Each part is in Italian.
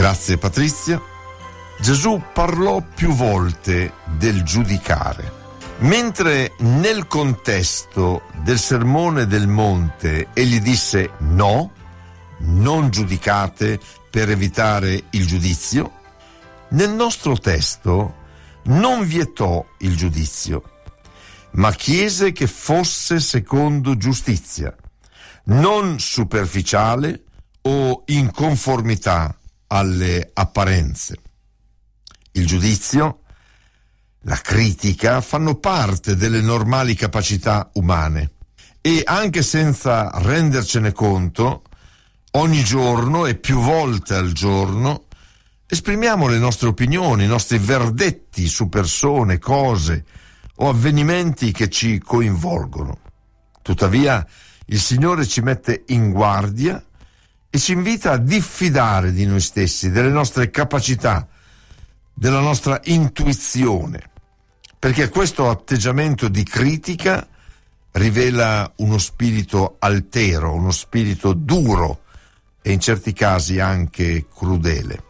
Grazie Patrizia. Gesù parlò più volte del giudicare. Mentre nel contesto del Sermone del Monte egli disse no, non giudicate per evitare il giudizio, nel nostro testo non vietò il giudizio, ma chiese che fosse secondo giustizia, non superficiale o in conformità alle apparenze. Il giudizio, la critica fanno parte delle normali capacità umane e anche senza rendercene conto, ogni giorno e più volte al giorno esprimiamo le nostre opinioni, i nostri verdetti su persone, cose o avvenimenti che ci coinvolgono. Tuttavia, il Signore ci mette in guardia e ci invita a diffidare di noi stessi, delle nostre capacità, della nostra intuizione, perché questo atteggiamento di critica rivela uno spirito altero, uno spirito duro e in certi casi anche crudele.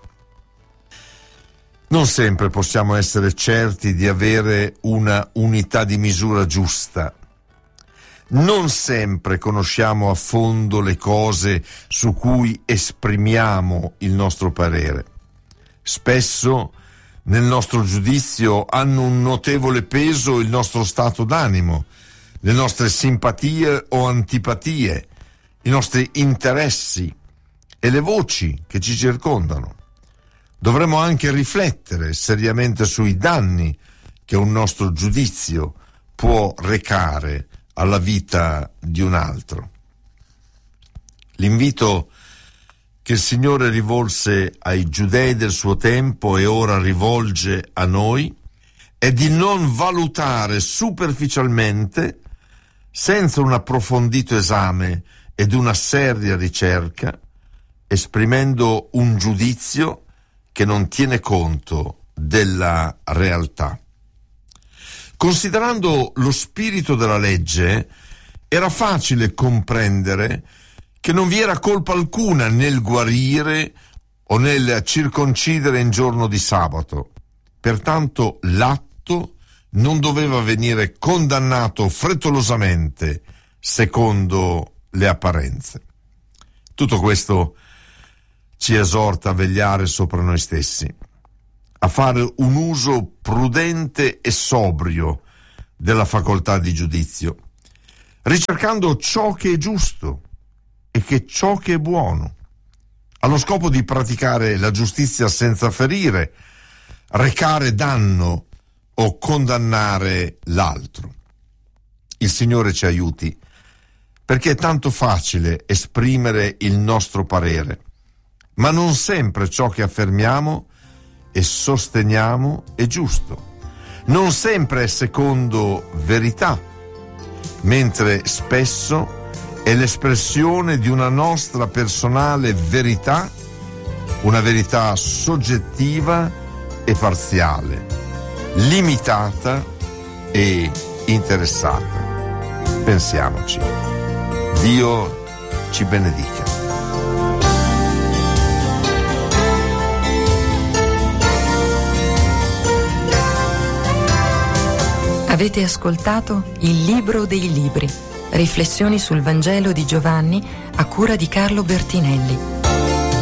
Non sempre possiamo essere certi di avere una unità di misura giusta. Non sempre conosciamo a fondo le cose su cui esprimiamo il nostro parere. Spesso nel nostro giudizio hanno un notevole peso il nostro stato d'animo, le nostre simpatie o antipatie, i nostri interessi e le voci che ci circondano. Dovremmo anche riflettere seriamente sui danni che un nostro giudizio può recare alla vita di un altro. L'invito che il Signore rivolse ai giudei del suo tempo e ora rivolge a noi è di non valutare superficialmente, senza un approfondito esame ed una seria ricerca, esprimendo un giudizio che non tiene conto della realtà. Considerando lo spirito della legge, era facile comprendere che non vi era colpa alcuna nel guarire o nel circoncidere in giorno di sabato. Pertanto l'atto non doveva venire condannato frettolosamente secondo le apparenze. Tutto questo ci esorta a vegliare sopra noi stessi, a fare un uso prudente e sobrio della facoltà di giudizio, ricercando ciò che è giusto e che ciò che è buono, allo scopo di praticare la giustizia senza ferire, recare danno o condannare l'altro. Il Signore ci aiuti, perché è tanto facile esprimere il nostro parere, ma non sempre ciò che affermiamo e sosteniamo è giusto. Non sempre è secondo verità, mentre spesso è l'espressione di una nostra personale verità, una verità soggettiva e parziale, limitata e interessata. Pensiamoci. Dio ci benedica. Avete ascoltato Il Libro dei Libri, riflessioni sul Vangelo di Giovanni a cura di Carlo Bertinelli.